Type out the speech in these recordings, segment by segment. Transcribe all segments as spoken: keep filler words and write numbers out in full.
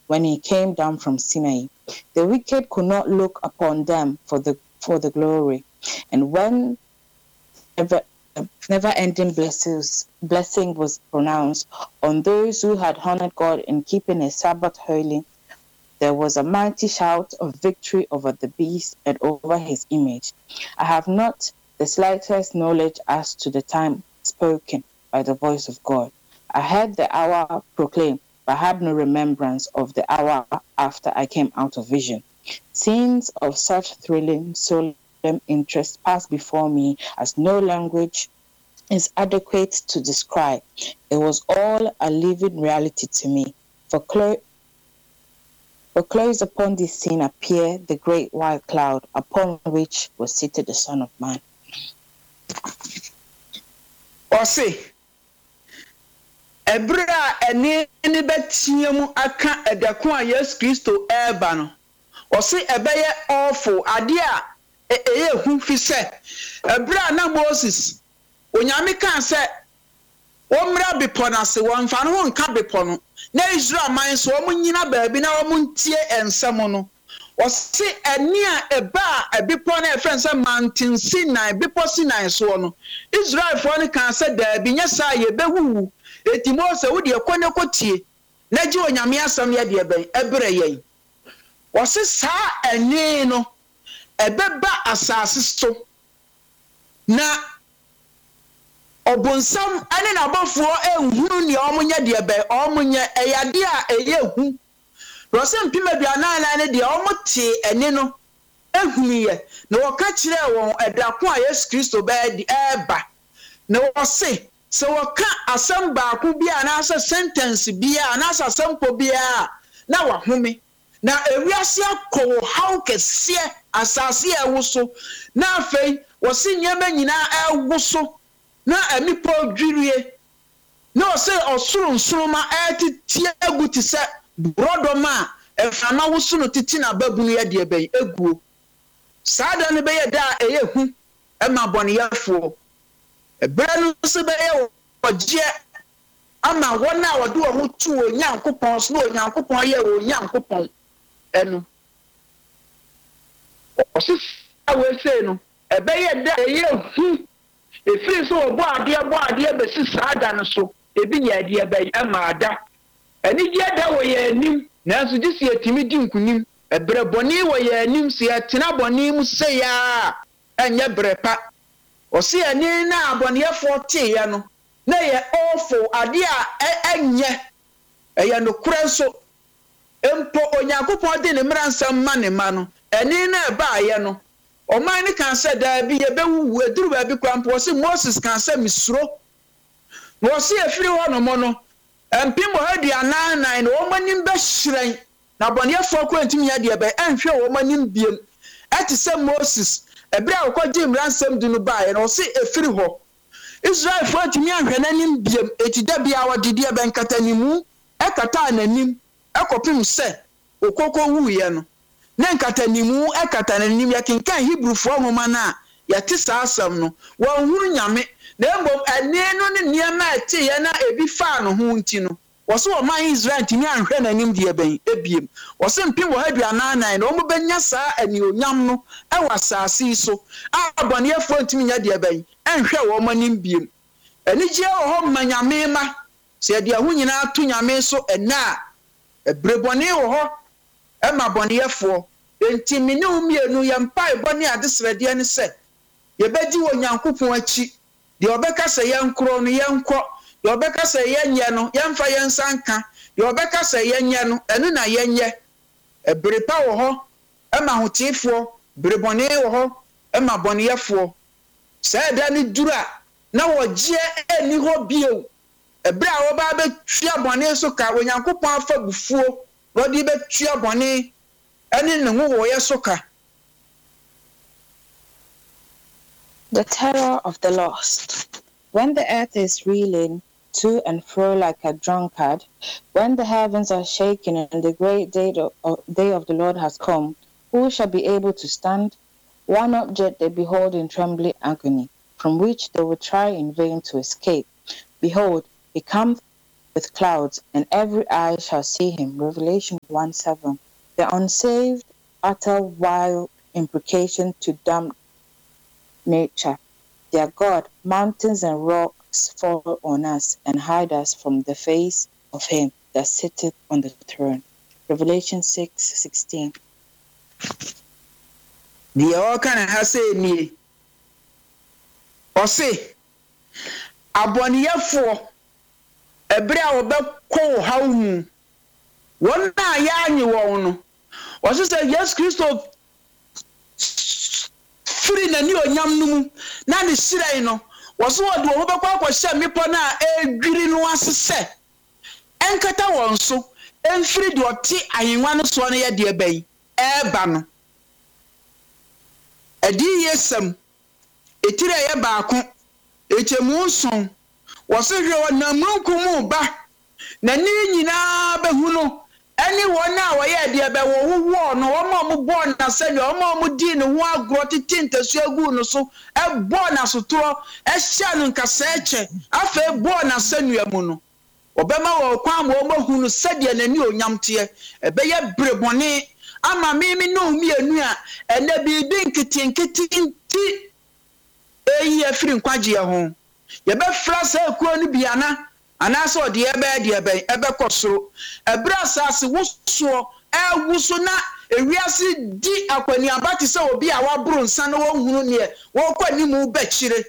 when he came down from Sinai. The wicked could not look upon them for the for the glory. And when never, never-ending blessings, blessing was pronounced on those who had honored God in keeping his Sabbath holy, there was a mighty shout of victory over the beast and over his image. I have not the slightest knowledge as to the time spoken by the voice of God. I heard the hour proclaimed, but had no remembrance of the hour after I came out of vision. Scenes of such thrilling, solemn interest passed before me as no language is adequate to describe. It was all a living reality to me. For, clo- for close upon this scene appeared the great white cloud upon which was seated the Son of Man. Ose Ebra eni ni betie mu aka edako a Yesu Kristo eba no. Ose ebeye awful ade a eye hu fi se. Ebra na Moses onyame kan se womra bepo na se wonfa no nka bepo no. Na Israel man so omun nyina baabi na omun tie ensem no. Ose eni a eba ebepo na efen se Mountain Sinai bepo Sinai so no. Israel fo ne kan se da bi nya sa ye behuwu. Eti Mose wo de ekone kotie na gi onyame asam ye de ben ebre yen wose sa eni no ebeba asase so na obonsam ane na bofo ehunu ne omunye de ben omunye eyade a eyehu wose mpima duanan ne de omote eni no ehuniye na woka kire won edako a Yesu Kristo ba di eba na wose so waka asem baako bia na asa sentence bia na asa sempo bia na wahome na ewiase akọ how kese asase ewuso na afei wose nyama nyina ewuso na anipo dwirie na wose osoro nsoroma etitie aguti se brodoma efama wuso no titi na babunu ye de ben eguo saada ne be ye da eye hu e ma bone yefo Ebranu se be e oje ama wona wode wo tu onyankopon so onyankopon ye onyankopon enu osis awe se no ebe ye da ye hu efiri so obo ade bo ade be si saada no so ebi ye ade be ama ada eni je da wo ye anim nanso disi etimi di nkunim ebre boni wo ye anim se atena boni mu se ya enye brepa Osi ani na aboneyefo tie ya no na ye awful ade a enye eye no kure so empo onyankopon de ne mransam ma ne ma no ani na eba ye no oman ni kan se da bi ye bewu eduru ba bi kwampo osi Moses kan se misuro no osi efiri ho no mo no empimo hadi anan no omanim be hyiran na aboneyefo ko antimi ya de be enhwe wo omanim biem ati se Moses Ebra okoji mransem du no bae no se efiri ho Israel fo atimi ahwe nanim biem etida bia wodede e benkatanimu ekata ananim ekopim se okoko wuye no na nkatanimu ekata nanim yakinkan Hebrew fo homa na yati saasam no wo huru nyame na embom ane no ne niema ete ye na ebi fa no ho nti no Wose wo man Israel timi anhwe nanim de ben ebiem wose mpim wo haduanan no mo benya saa ani onyam no e wasase so abonefo ntimi nya de ben anhwe wo manim biem ani je wo ho manyame ma se de ahu nyina to nyame so ena ebrebone wo ho e ma bonefo ntimi ne umienu ye mpa ebone adesrede ne se ye bedi wo nyankopon achi de obeka se ye nkro no ye nkro Yo beka se yenye no yemfa yensanka yo beka se yenye no enu na yenye ebrepa wo ho ema hotifo brebone wo ho ema boneyefo se da ni dura na wo je eni ho bio ebra wo ba be twia bone so ka onyankopon afa bufuo wo di be twia bone eni ne ho wo ye so ka. The terror of the lost. When the earth is reeling to and fro like a drunkard, when the heavens are shaken and the great day of, day of the Lord has come, who shall be able to stand? One object they behold in trembling agony, from which they will try in vain to escape. Behold, he cometh with clouds, and every eye shall see him. Revelation one seven. The unsaved utter wild imprecation to damn nature. Their God, mountains and rocks fall on us and hide us from the face of him that sitteth on the throne. Revelation six sixteen. The all kind of has say me or say aboniyefo ebre a obekọ ha hu won na ya anyi won no o say yes Christo free na ni onyam no mu na ne sirai no wo so wo de wo bekọ akọhye mepo na edwiri no asese enkata won so emfiri de oti ayenwa no so no ye de bai eba no edi yesam etire ye baako echemu nson wo so hwe na munkumu ba na ni nyina behu no eni wona wo ye de be wo wo no wo ma mu bo na se ni wo ma mu di ne ho agro titintasu agu no so e bo na sotoro e hia no nkasa eche afa bo na se nuamu no obema wo kwa mo mo hu no se de na ni onyam te e be ye brebone ama mimi no mi enu a ene bi bi nkiti nkiti nti eyi afiri nkwaje ho ye be frasa akuo no biana anaso de ebe de ebe ebe kosoro ebra asase wuso e wuso na ewiase di akwani abati se obi a waburu nsa no wohunu ne wo kwani mu bechire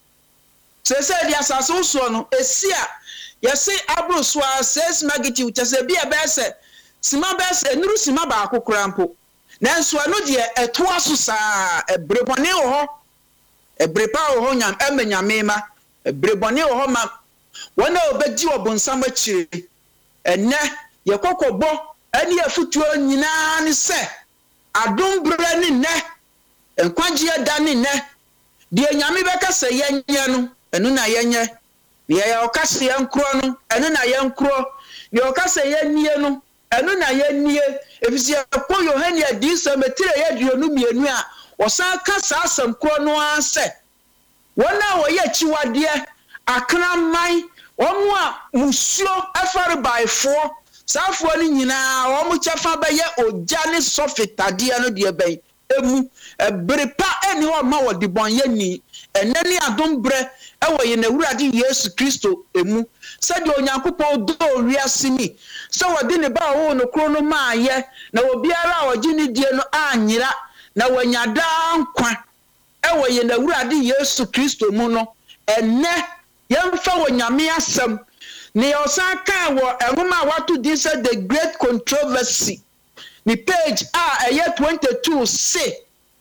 se se de asase wuso no esia ye se aburu so a six magnitude tese bi ebe se sima be se nuru sima ba akokora mpo nanso anu de eto aso saa ebrebone wo ho ebrepa wo ho nyam emenyamema ebrebone wo ho ma wona obedi obonsam akire enne ye kokobo ani afutuo nyina ne se adom bra ne ne enkwagye da ne ne de nyame beka se yenye no enu na yenye ye ya okase yenkro no enu na yenkro ye okase yennie no enu na yennie efisi ko Yohane adisa metire ye duonu mienu a wosan kasa asam kro no anse wona wo ye chiwade akraman omo a musuo afare baifo safo ni nyina omo chefa be ye oja ne sofitade no de ben emu ebrepa eni o ma wo de bon ye ni enani adombre ewo ye na wurade Yesu Kristo emu sade onyankopon do wiase ni so wode ne ba wo no kro no ma ye na obiara oji ni die no anyira na wanyada nkwa ewo ye na wurade Yesu Kristo mu no enne yemfa wo nyame asem ne osaka wo enuma watu this the great controversy ni page a eye twenty-two say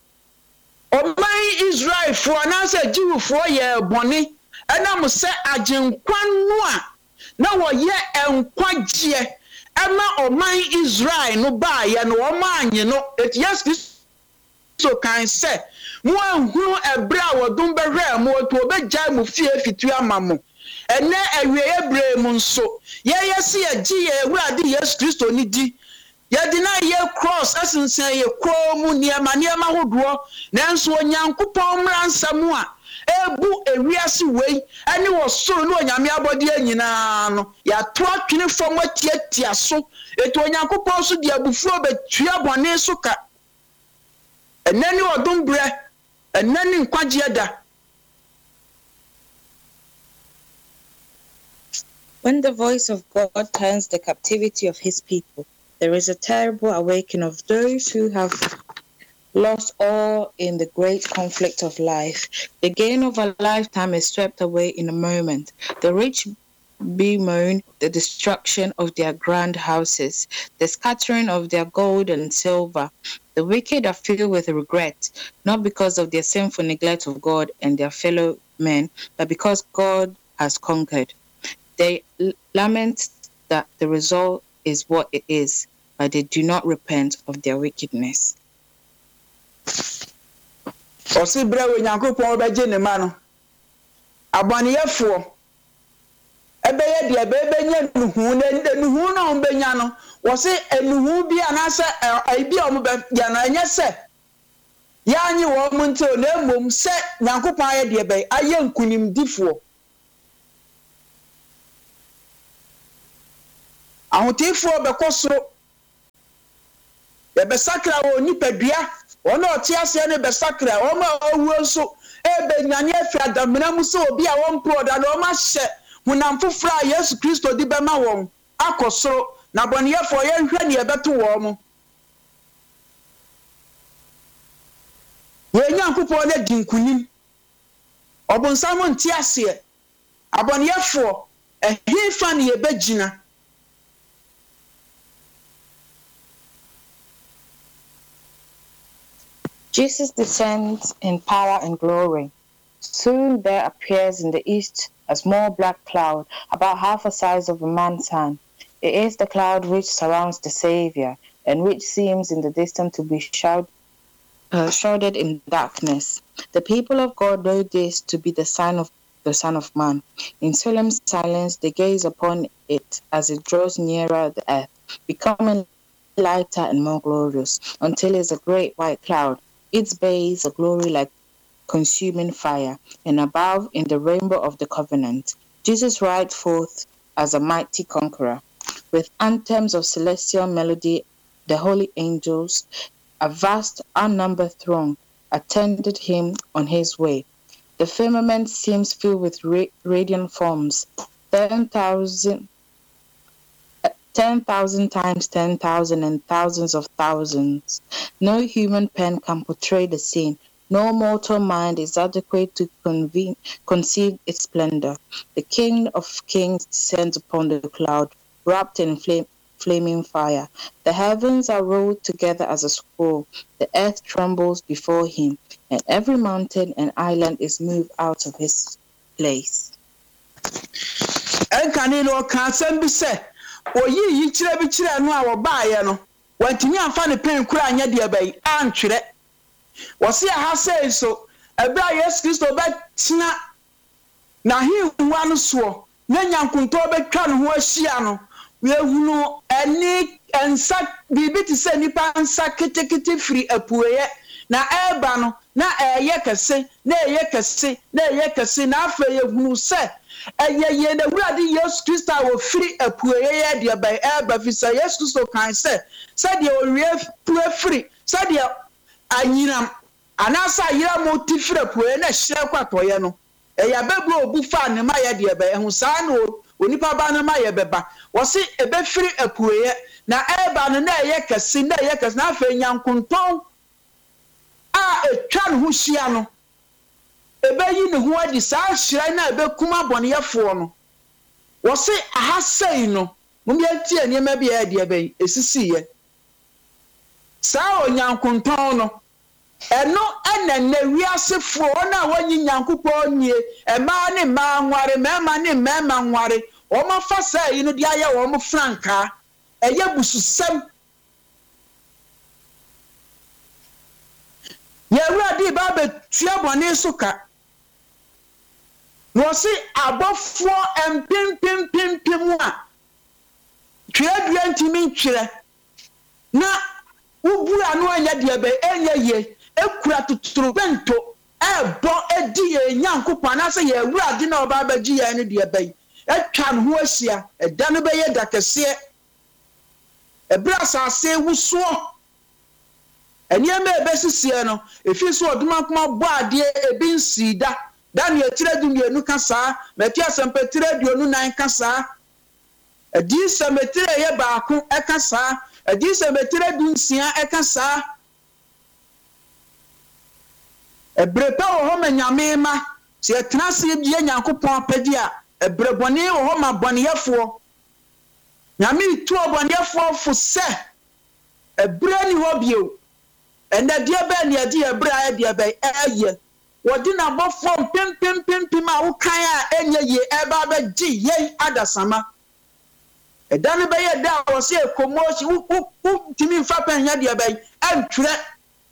oman Israel for na say Jew for ye boni ena mo se agenkwa no a na wo ye enkwagye ema oman Israel no ba ye no o manye no it yes so kan say mo anhuru ebra wodun behwe mo to obegya mo fie fitu amamo ene awie ebre mu nso ye yesi agi ye Ewurade Yesu Kristo ni di ye di na ye cross asensen ye kro mu niema niema hodo nanso onyankopon mransam a ebu ewiase wei ene wo soro no onyame abode anyina no ya to atwene fom atiatia so eto onyankopon so di abufuo betua bone so ka enani odum bre enani nkwagye da. When the voice of God turns the captivity of his people, there is a terrible awakening of those who have lost all in the great conflict of life. The gain of a lifetime is swept away in a moment. The rich bemoan the destruction of their grand houses, the scattering of their gold and silver. The wicked are filled with regret, not because of their sinful neglect of God and their fellow men, but because God has conquered. They lament that the result is what it is, but they do not repent of their wickedness. Osi brewe nyankopon obeje ne ma no abaniyefo ebeye de ebenya nuhu ne nuhu na ombenya no wo se enuhu bi anase ebi omo be ya na enye se ya anyi wo mu nti o na emom se nyankopon aye de ebe aye nkunim difo ahotifo bekosoro ye besakra wo nipadua ono ote ase ne besakra o ma owuo nso ebe nyane afi adamena mu so obi a won pro da no ma hye hunam fofra Yesu Kristo di bema won akosoro na boniyefo ye hwe ne ebeto wo mo ye nyankopon na dinkunim obonsamo nti ase aboniyefo ehifa ne ebegina. Jesus descends in power and glory. Soon there appears in the east a small black cloud, about half the size of a man's hand. It is the cloud which surrounds the Savior, and which seems in the distance to be shroud, uh, shrouded in darkness. The people of God know this to be the sign of the Son of Man. In solemn silence they gaze upon it as it draws nearer the earth, becoming lighter and more glorious, until it is a great white cloud. Its base a glory like consuming fire, and above in the rainbow of the covenant. Jesus rides forth as a mighty conqueror. With anthems of celestial melody, the holy angels, a vast unnumbered throng, attended him on his way. The firmament seems filled with ra- radiant forms, ten thousand ten thousand times ten thousand and thousands of thousands. No human pen can portray the scene. No mortal mind is adequate to convene, conceive its splendor. The King of Kings descends upon the cloud, wrapped in flame, flaming fire. The heavens are rolled together as a scroll. The earth trembles before him, and every mountain and island is moved out of his place. Oyi yi kire bi kire no a wo baaye no wantimi amfa ne pen kura anya de abai antwere wo se ha sei so ebra Yesu Kristo ba tina na hiwa no so na nyankunto betwa no ho ahia no we ehunu ani ensa bibi ti se nipa nsa ketekete firi apueye na eba no na eye kese na eye kese na eye kese na afa ehunu se eye ye na wurade Yesu Kristo wo firi apueye ye de ba eba fi se Yesu Kristo kan se se de owie pue firi se de anyinam anasa yira mo ti firi apueye na hire kwatoye no eye abegro obu fa ne ma ye de ba ehun sa na onipa ba na ma ye beba wo se ebe firi apueye na eba no na eye kese na eye kese na afa nyankunton a etwa no ho hia no ebe yi ne ho adi saa hira na ebe kuma boneyefo no wo se aha sei no mumye tie niema bi ya de ebe esisi ye saa onyankunton no eno ena na wiasefo na wanyi nyankopon nie ema ne ma nware mema ne mema nware o ma fa saa yi no de aye wo mo franka eye bususem Yewurade ba be tua bone suka no si abofo empim pim pim pim a tua dua ntimi ntwere na ubu anu anya de be enye ye ekura tuturu bento ebo edi ye nyankopon na se yewurade na oba ba gi ye ne de be etwa no ho ahia eda no be ye dakese ebra sase wuso Enieme ebesisie no efi so oduma kuma bo ade ebi nsida Daniel tire dumienu kasa Matthias empetire duonu nan kasa edi semetire ye baako ekasa edi semetire dunsia ekasa ebrepa wo ho manyame ma se etnase bi Nyankopon apedi a ebrebone wo ho ma boneyefo nyame tu oboneyefo fo se ebre ni ho bio and the dear Ben, your dear Bria, dear Bay, aye. What did not both from pim pim pim pim out kaya and ye eba G, yea, other summer. A done by a down was here, commotion, whoop, whoop, whoop, Timmy Fappen, Yadia Bay, and tread.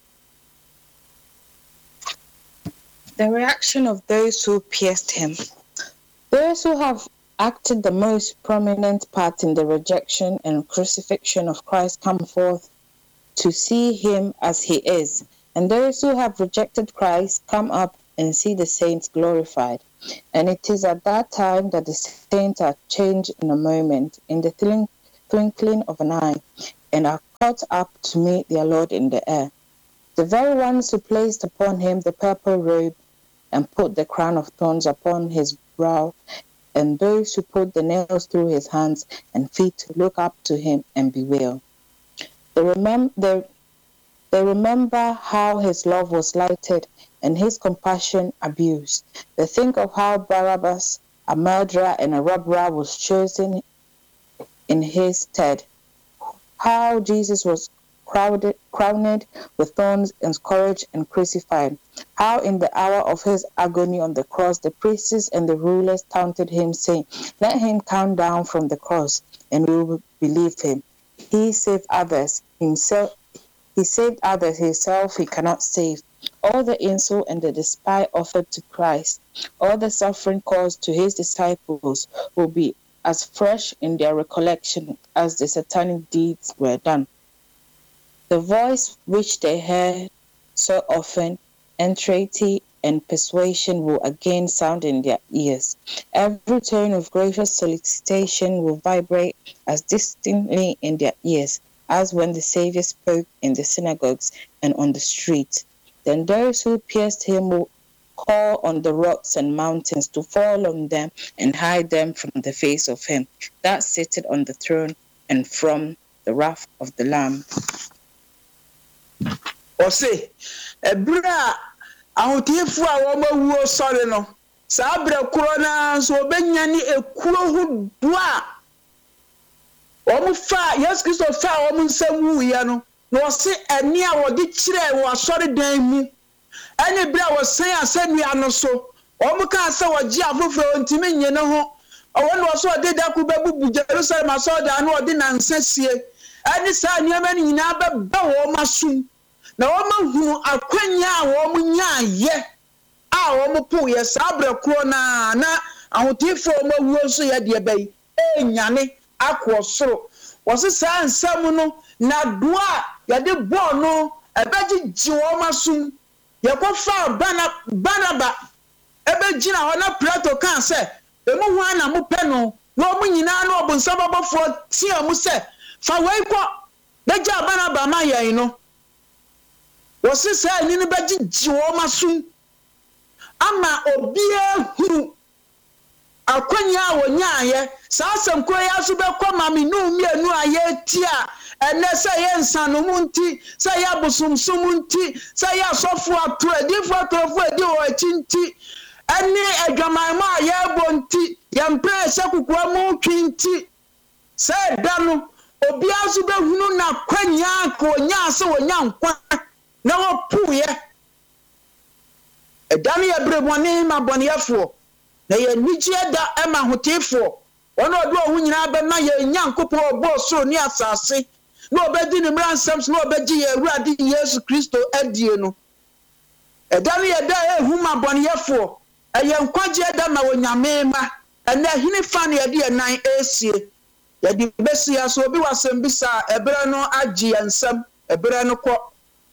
The reaction of those who pierced him. Those who have acted the most prominent part in the rejection and crucifixion of Christ come forth to see him as he is, and those who have rejected Christ come up and see the saints glorified. And it is at that time that the saints are changed in a moment, in the twinkling of an eye, and are caught up to meet their Lord in the air. The very ones who placed upon him the purple robe and put the crown of thorns upon his brow, and those who put the nails through his hands and feet to look up to him and bewail. They, remem- they, they remember how his love was lighted and his compassion abused. They think of how Barabbas, a murderer and a robber, was chosen in his stead, how Jesus was crowded, crowned with thorns and scourged and crucified, how in the hour of his agony on the cross the priests and the rulers taunted him, saying, "Let him come down from the cross, and we will believe him. He saved others, himself. He saved others, himself he cannot save." All the insult and the despise offered to Christ, all the suffering caused to his disciples will be as fresh in their recollection as the satanic deeds were done. The voice which they heard so often, entreaty and persuasion, will again sound in their ears. Every tone of gracious solicitation will vibrate as distinctly in their ears as when the Savior spoke in the synagogues and on the streets. Then those who pierced him will call on the rocks and mountains to fall on them and hide them from the face of him that sitteth on the throne and from the wrath of the Lamb. Ose, ebra ahotifu a wo mawuo sore no, sa abra kuro na so obenya ni ekuro hu do a wo fa Yesu Kristo fa wo nsam wuye no, no ose eni a wo de kire wo asore dan mu eni bra wo san asanua no so wo ka se wo gi afoforo ntimi nye no ho owo no so de da ku bebubu Jerusalem so da no de nansasie eni sa niam ni nyina ba ba wo masum na wo mahunu akwanya a wo munya ye a wo mpu ye sabra kro na na ahotifo mawuo so ye de bai enyane akwo soro wo se sa nsam no na doa ye de bo no ebeji ji wo masum ye ko fa bana banaba ebeji na ho na Plato kan se emu hu ana mo pe no no mu nyina no obunsa babofo tie mu se fa wei ko beja banaba ma ye no wose sa ni ne beji ji wo masum ama obia huru akwanya wo nyaaye sa asem kro ya so be koma me no mi anu aye tia ene se ye nsanu munti se ya busumsum munti se ya sofo atradifo atrofo edi wo achinti ene adwaman ma aye bonti ye mpre se kukua mu twinti se danu obia so be hunu na kwanya ko nya se wo nya nkwa na wo puye edani ye breboni ma boniafo na ye nigye da ema hotifo ono odo hu nyina be na ye nyankopon obo so ni asase na obedi ni mransam na obegi ye Awurade Yesu Kristo adie no edani ye da ehu ma boniafo eye nkwaje da ma wonyame ma ena hini fa na ye de nan esie ye de besia so obi wasem bisa ebere no agye nsam ebere no ko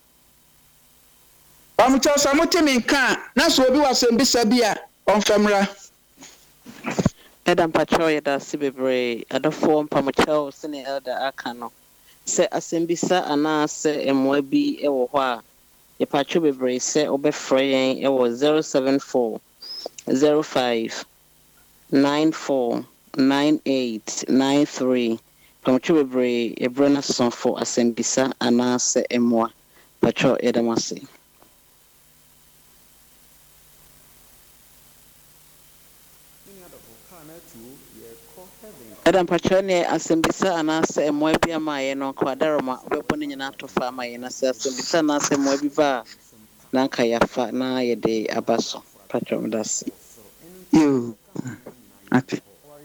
Pamucho samuti minka na so obi wasem bisa bia onfamra Edam pacho yeda sibebre adofo pamucho sene elder aka no se asembisa ana se emwa bi ewo ho a ye pacho bebre se obefre yen ewo zero seven four zero five nine four nine eight nine three pamucho bebre ebrona son for asembisa ana se emwa pacho edamase Adam Pachone asembisa anase emwebi amaye no kwadaroma obepone nyina tofa amaye na se asembisa na se emwebi va na nka yafa na yede abaso patrom das you ati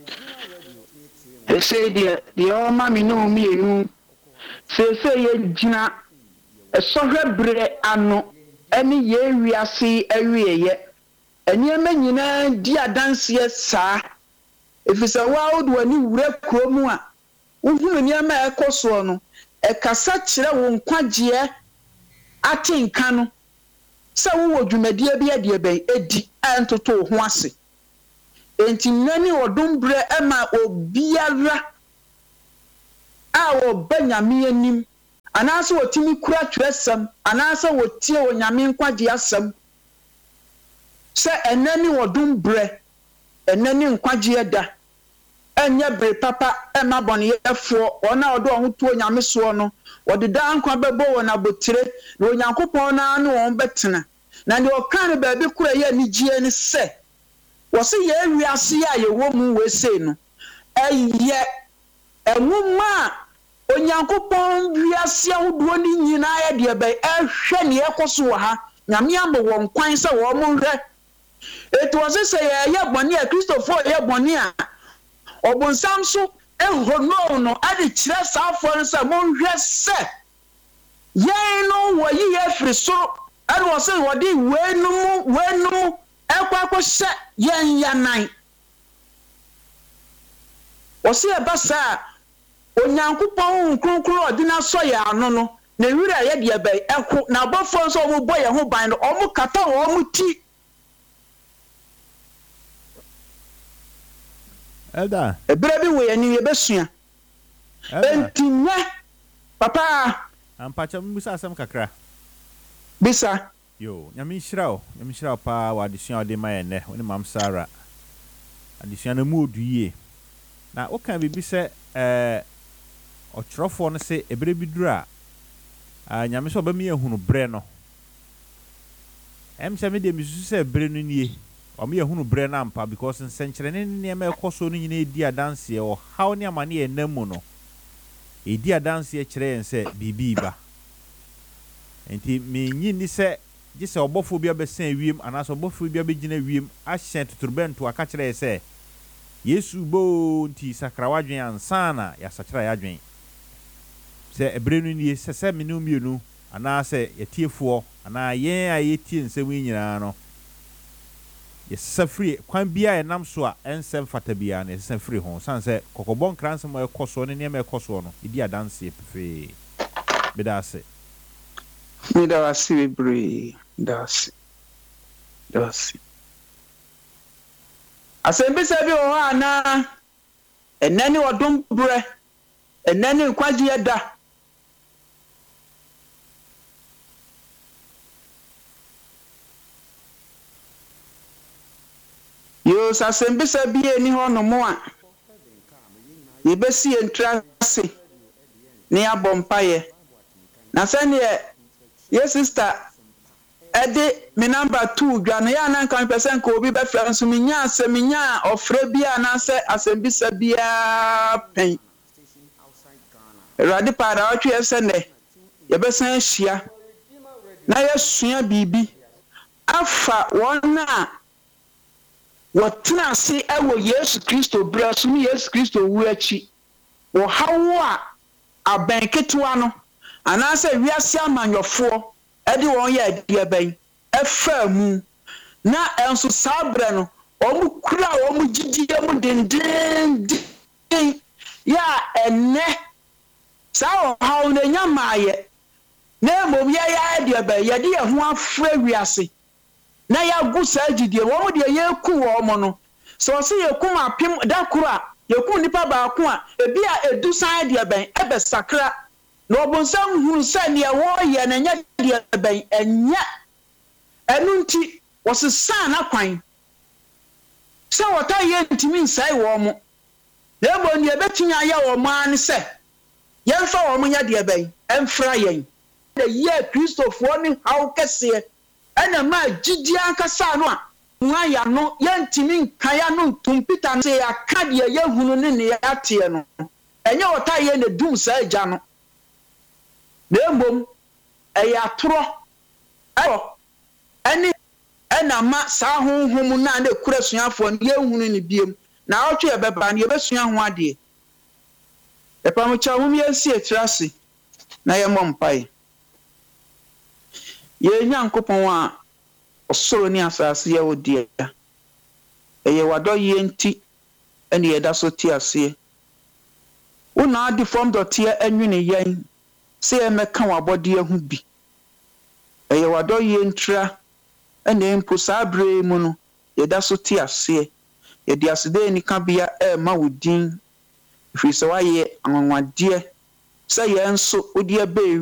ese de de o ma mi no mi enu se se ye gina esohwe bre ano eni ye wiase awieye eni ema nyina di adanse saa efisa wa do ani wura kromu a uhunu niama ekoso no ekasa kire wo nkwagye atenka no se wo dwumadie bia de ben edi antoto ho ase enti nani odumbre ema obiara a wo banyame anim anaasɛ wotimi kura twerɛsɛm anaasɛ wotie wo nyame nkwagye asɛm sɛ ɛnɛ ne wɔdom brɛ ɛnɛ ne nkwagye da ɛnyɛ bere papa ɛma bɔneyɛfoɔ wɔn a wɔde wɔn ho tuo nyame soɔ no wɔde daa nkwa bɛbɔ wɔn abotire na onyankopɔn na ne wɔn bɛtena na deɛ ɔka ne baabi kura yɛ anigyeɛ ne sɛ wɔse yɛ wiase a yɛwɔ mu wɛsei no ɛyɛ ɛnwoma a onyankopɔn wiase ahodoɔ ne nyinaa yɛ deɛ bɛyɛ ɛhwɛ ne ɛkɔ so wɔ ha nyame ama wɔn kwan sɛ wɔn mo hwɛ etu wɔse sɛ yɛyɛ bɔne a kristofoɔ yɛ bɔne a ɔbonsam so ehono no ade kyerɛ saafoɔ no sɛ monhwɛ sɛ yɛn no wɔyi yɛ firi soro ɛne wɔse wɔde weenum weenum ɛkɔ akɔhyɛ yɛn yanan wɔse ɛba saa onyankopɔn nkronkron ɔde na sɔ yɛ ano no na wura yɛ deɛ bɛyɛ ɛko na abɔfoɔ nso ɔmo bɔ yɛn ho ban no ɔmo kata wɔn ti Elda. Ebere bi wo yani yebesua. Enti nya papa. Ampacha musa asem kakra. Bisa. Yo, nyame hyirawo, nyame hyirawo pa wa adesua ode ma ye ne, oni mam Sara. Adesua na mu oduyie. Na okan bibi se eh otrofo no se ebere bi dura. Ah nyame so ba mi ehunu bre no. Em se me de mi su se bre no nie. Omo ye hunu bre na mpa because nsenkyerene ne ne ma ekoso no nyina edi adanse e o haw ne amane ye namu no edi adanse e kyerɛ yen sɛ bibi ba enti me nyi ni sɛ gise obofo bia bɛsen wiem anaso obofo bia bɛgina wiem ahyɛ tuturbento aka kyerɛ sɛ Yesu bo nti sakrawadwen ansana ya sakyera ya dwen sɛ ebre no nie sɛ sɛ menu mienu ana sɛ yetiefo ana yen a yetie nsɛm nyinaa no yes free kwan bia e nam so a ensem fata bia na ensem free ho san se kokobon kransem e koso ne ne me koso no idi adanse pefe bedase bedase bebre das das asembe se bi o ana enani odom bre enani kwagye da yo sasembe se bi eni ho no mo a yebesi entrase ne abompaye na se ne ye sister ede me number two dwa no ya na kan percent ko obi be fra nso minya aseminya ofre bia na se asembe se bia pen radi para otwe ese ne yebesan hia na yesua bibi afa wona Watna se ewo Yesu Kristo bra so Yesu Kristo wu achi wo hawo a abanketewa no anase wiase amanyofo e de won ya de ban efa mu na enso sabre no omu kura omu gigide mu denden ya enne sa hawo na nyamaye na mom ya ya de ban ya de ho afra wiase na ya gusa gidie wo de yeku wo mo no so se yeku apim da kuro a yeku nipa ba ko a ebi a edu san de ben ebe sakra na obonsam huru se ne wo ye na nya de ben enya enu nti wo se san na kwan se wota ye ntimi nsai wo mo na ebo ne ebetinya ya wo ma ne se ye mfa wo mo nya de ben emfra yen de ye Kristofo ni haw kese ena ma gidi ankasa no a nwa ya no yantimi nkaya no tumpita se aka de ye hunu ne ne atie no enye wota ye ne dum sa agya no dembom eya toro ayo eni ena ma sa honhom na na kura suafo no ye hunu ne biem na otwe e beba ne ye besua ho ade e pa mo cha hum ye si etirase na ye mompai ye nyankopon a osoro ni asase ye odie eye wado ye nti ene ye da so ti ase una adi from dotie anwene yen se e meka wabode hu bi eye wado ye ntra ene mpo sabre mu no ye da so ti ase ye di asede ni ka bia e ma wodin fi so waye anwanwade sɛ yɛn nso wodi ebe